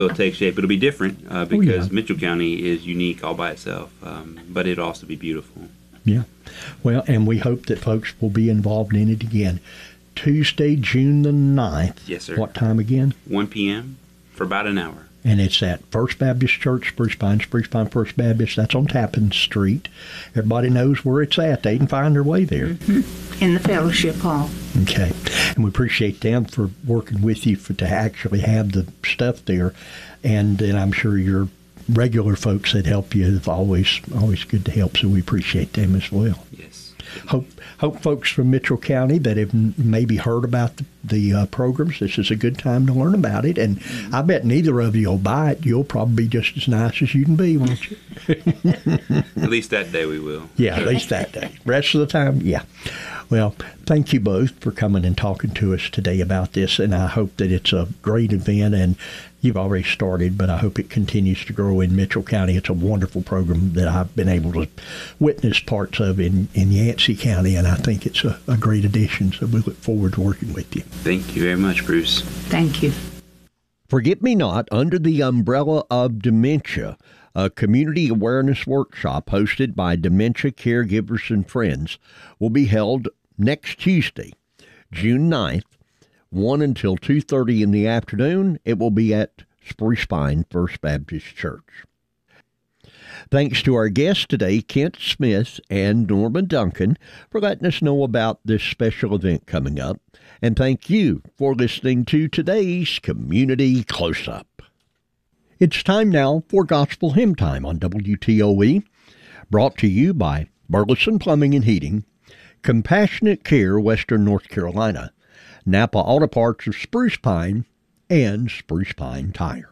It'll take shape. It'll be different because Mitchell County is unique all by itself, but it'll also be beautiful. Yeah. Well, and we hope that folks will be involved in it again. Tuesday, June the 9th. Yes, sir. What time again? 1 p.m. for about an hour. And it's at First Baptist Church, Spruce Pine First Baptist. That's on Tappan Street. Everybody knows where it's at. They can find their way there. Mm-hmm. In the fellowship hall. Okay. And we appreciate them for working with you to actually have the stuff there. And then I'm sure your regular folks that help you is always good to help, so we appreciate them as well. Yes. Hope folks from Mitchell County that have maybe heard about the programs, this is a good time to learn about it. And I bet neither of you will buy it. You'll probably be just as nice as you can be, won't you? At least that day we will. Yeah, at least that day. Rest of the time, yeah. Well, thank you both for coming and talking to us today about this, and I hope that it's a great event, and you've already started, but I hope it continues to grow in Mitchell County. It's a wonderful program that I've been able to witness parts of in Yancey County, and I think it's a great addition, so we look forward to working with you. Thank you very much, Bruce. Thank you. Forget Me Not, under the umbrella of dementia, a community awareness workshop hosted by Dementia Caregivers and Friends, will be held next Tuesday, June 9th, 1 until 2:30 in the afternoon. It will be at Spruce Pine First Baptist Church. Thanks to our guests today, Kent Smith and Norma Duncan, for letting us know about this special event coming up. And thank you for listening to today's Community Close-Up. It's time now for Gospel Hymn Time on WTOE, brought to you by Burleson Plumbing and Heating, Compassionate Care, Western North Carolina, Napa Auto Parts of Spruce Pine, and Spruce Pine Tire.